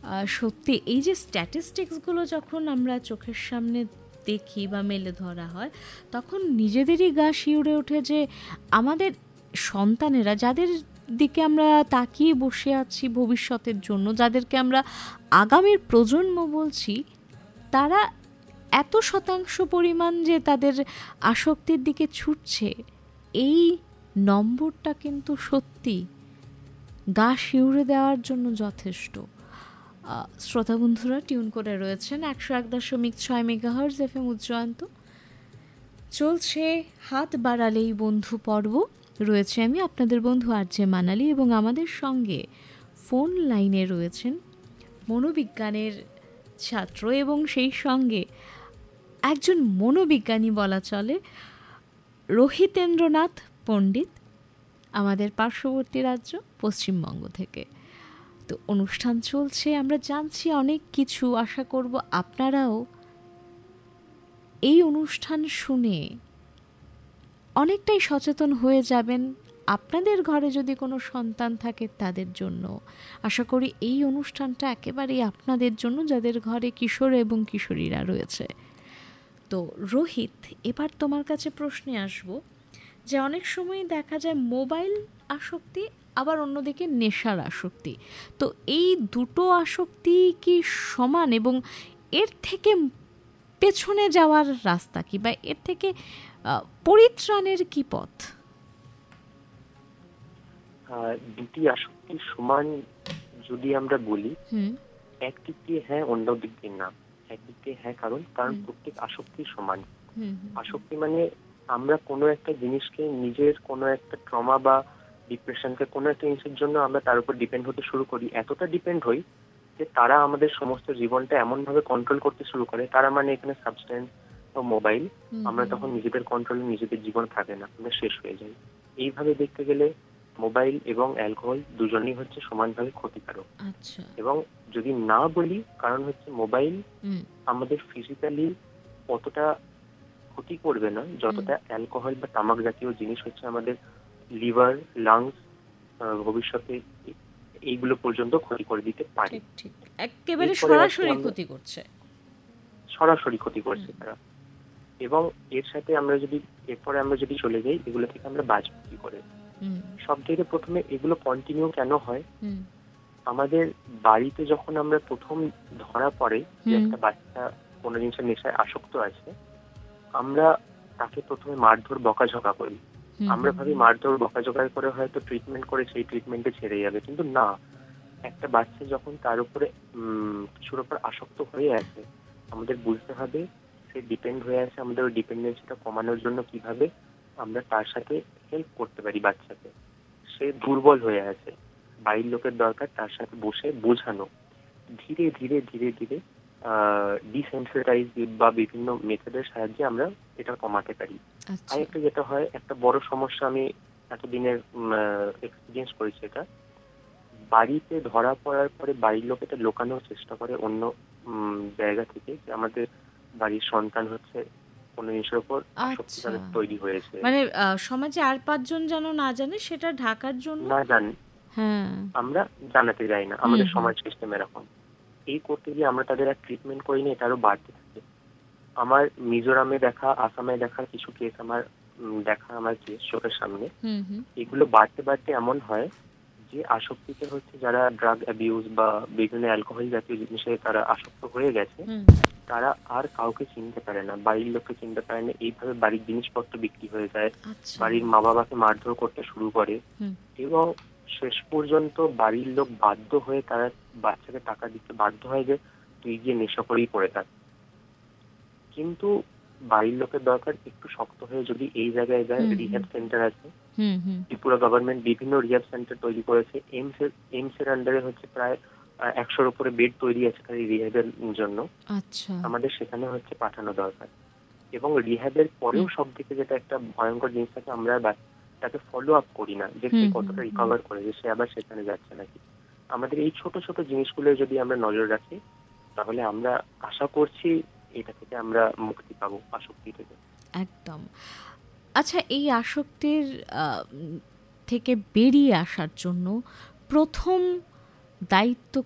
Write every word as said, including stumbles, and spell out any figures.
সত্যি এই যে স্ট্যাটিস্টিক্সগুলো যখন আমরা চোখের সামনে দেখি বা মেলে ধরা হয়, তখন নিজেদেরই গা শিউরে ওঠে যে আমাদের সন্তানেরা, যাদের দিকে আমরা তাকিয়ে বসে আছি ভবিষ্যতের জন্য, যাদেরকে আমরা আগামীর প্রজন্ম বলছি, তারা এত শতাংশ পরিমাণ যে তাদের আসক্তির দিকে ছুটছে, এই নম্বরটা কিন্তু সত্যি গা শিউরে দেওয়ার জন্য যথেষ্ট। শ্রোতা বন্ধুরা টিউন করে রয়েছেন একশো এক দশমিক ছয় মেগাহার্জ এফ এম উজ্জয়ন্ত। চলছে হাত বাড়ালেই বন্ধু পর্ব। রয়েছে আমি আপনাদের বন্ধু আর জে মানালি, এবং আমাদের সঙ্গে ফোন লাইনে রয়েছেন মনোবিজ্ঞানের ছাত্র এবং সেই সঙ্গে একজন মনোবিজ্ঞানী বলা চলে, রোহিতেন্দ্রনাথ পণ্ডিত, আমাদের পার্শ্ববর্তী রাজ্য পশ্চিমবঙ্গ থেকে। তো অনুষ্ঠান চলছে, আমরা জানছি অনেক কিছু। আশা করব আপনারাও এই অনুষ্ঠান শুনে অনেকটাই সচেতন হয়ে যাবেন। আপনাদের ঘরে যদি কোনো সন্তান থাকে তাদের জন্য আশা করি এই অনুষ্ঠানটা একেবারেই আপনাদের জন্য, যাদের ঘরে কিশোর এবং কিশোরীরা রয়েছে। তো রোহিত, এবার তোমার কাছে প্রশ্নে আসব যে অনেক সময় দেখা যায় মোবাইল আসক্তি, আবার অন্যদিকে নেশার আসক্তি। তো এই দুটো আসক্তি কি সমান, এবং এর থেকে পেছনে যাওয়ার রাস্তা কি, বা এর থেকে পরিত্রাণের কি পথ? দুটি আসক্তি সমান যদি আমরা বলি, একদিক দিয়ে হ্যাঁ, অন্য দিক দিয়ে না। একদিক দিয়ে হ্যাঁ, কারণ কারণ প্রত্যেক আসক্তি সমান। আসক্তি মানে আমরা কোনো একটা জিনিসকে, নিজের কোনো একটা ট্রমা বা ডিপ্রেশনকে কোনো একটা জিনিসের জন্য আমরা তার উপর ডিপেন্ড হতে শুরু করি, এতটা ডিপেন্ড হই যে তারা আমাদের সমস্ত জীবনটা এমন ভাবে কন্ট্রোল করতে শুরু করে। তারা মানে এখানে সাবস্টেন্স ও মোবাইল, আমরা তখন নিজেদের কন্ট্রোলে নিজেদের জীবন থাকে না, আমরা শেষ হয়ে যাই। এইভাবে দেখতে গেলে মোবাইল এবং অ্যালকোহল দুজনেই হচ্ছে সমানভাবে ক্ষতিকারক। এবং যদি না বলি, কারণ হচ্ছে মোবাইল আমাদের ফিজিক্যালি অতটা ক্ষতি করবে না যতটা অ্যালকোহল বা তামাক জাতীয় জিনিস হচ্ছে আমাদের লিভার, লাংস, ভবিষ্যতে এইগুলো পর্যন্ত ক্ষতি করে দিতে পারে। একেবারে সরাসরি ক্ষতি করছে, সরাসরি ক্ষতি করছে তারা। এবং এর সাথে আমরা যদি এরপরে আমরা যদি চলে যাই, এগুলো থেকে আমরা বাঁচবো কি করে? সব থেকে প্রথমে এগুলো কন্টিনিউ কেন হয়? আমাদের বাড়িতে যখন আমরা প্রথম ধরা পড়ে যে একটা বাচ্চা কোনো জিনিসের নেশায় আসক্ত আছে, আমরা তাকে প্রথমে মারধর বকাঝকা করি। আমরা ভাবি মারধর বকাঝকা করে হয়তো ট্রিটমেন্ট করে সেই ট্রিটমেন্টে ছেড়ে যাবে, কিন্তু না। একটা বাচ্চা যখন তার উপরে কিছুর উপর আসক্ত হয়ে আছে, আমাদের বুঝতে হবে সে ডিপেন্ড হয়ে আছে। আমাদের ওই ডিপেন্ডেন্সিটা কমানোর জন্য কিভাবে আমরা তার সাথে হেল্প করতে পারি। বাচ্চাকে, সে দুর্বল হয়ে আছে, বাড়ির লোকের দরকার তার সাথে বসে বোঝানো, ধীরে ধীরে ধীরে ধীরে ডিসেন্সিটাইজ বা বিভিন্ন মেথডের সাহায্যে আমরা এটা কমাতে পারি। আর একটা যেটা হয়, একটা বড় সমস্যা আমি এতদিনের এক্সপিরিয়েন্স করেছি, এটা বাড়িতে ধরা পড়ার পরে বাড়ির লোক এটা লুকানোর চেষ্টা করে অন্য জায়গা থেকে, যে আমাদের বাড়ির সন্তান হচ্ছে কোনো জিনিসের উপর আসক্তি তৈরি হয়েছে। মানে সমাজে আর পাঁচজন যেন না জানে, সেটা ঢাকার জন্য না জানি, হ্যাঁ, আমরা জানাতে যাই না। আমাদের সমাজ সিস্টেম এরকম। এই করতে গিয়ে আমরা তাদের আর ট্রিটমেন্ট করিনি, এটা আরো বাড়তে থাকে। আমার মিজোরামে দেখা, আসামে দেখা কিছু কেস, আমার দেখা, আমার কেস চোখের সামনে, এগুলো বাড়তে বাড়তে এমন হয় যে আসক্তিতে হচ্ছে যারা ড্রাগ অ্যাবিউজ বা বিভিন্ন অ্যালকোহল জাতীয় জিনিসে তারা আসক্ত হয়ে গেছে, তারা আর কাউকে চিনতে পারে না, বাড়ির লোককে চিনতে পারে না। এইভাবে বাড়ির জিনিসপত্র বিক্রি হয়ে যায়, বাড়ির মা বাবাকে মারধর করতে শুরু করে, এবং শেষ পর্যন্ত বাড়ির লোক বাধ্য হয়ে তারা বাচ্চাকে টাকা দিতে বাধ্য হয় যে তুই গিয়ে নেশা করেই পড়ে থাক। কিন্তু বাড়ির লোকের দরকার একটু শক্ত হয়ে যদি এই জায়গায় যায়, রিহ্যাব সেন্টার আছে, ত্রিপুরা গভর্নমেন্ট বিভিন্ন রিহ্যাব সেন্টার তৈরি করেছে। এইমস এর এইমস এর আন্ডারে হচ্ছে প্রায় একশোর উপরে বেড তৈরি আছে খালি রিহ্যাবের জন্য। আমাদের সেখানে হচ্ছে পাঠানো দরকার। এবং রিহ্যাবের পরেও সব থেকে যেটা একটা ভয়ঙ্কর জিনিস থাকে, আমরা তাকে ফলো আপ করি না যে সে কতটা রিকভার করেছে, সে আবার সেখানে যাচ্ছে নাকি। আমাদের এই ছোট ছোট জিনিসগুলো যদি আমরা নজর রাখি, তাহলে আমরা আশা করছি এটা থেকে আমরা মুক্তি পাবো, আসক্তি থেকে। একদম। আচ্ছা, এই আসক্তির থেকে বেরিয়ে আসার জন্য প্রথম দায়িত্ব